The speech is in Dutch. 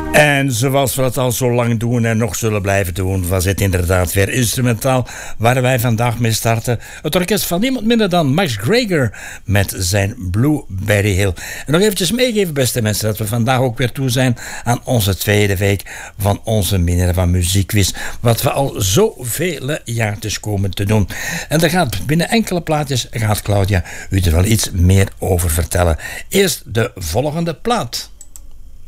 En zoals we dat al zo lang doen en nog zullen blijven doen, was het inderdaad weer instrumentaal waar wij vandaag mee starten. Het orkest van niemand minder dan Max Greger met zijn Blueberry Hill. En nog eventjes meegeven, beste mensen, dat we vandaag ook weer toe zijn aan onze tweede week van onze Minerva Muziekquiz. Wat we al zoveel jaartjes komen te doen. En daar gaat binnen enkele plaatjes, gaat Claudia u er wel iets meer over vertellen. Eerst de volgende plaat.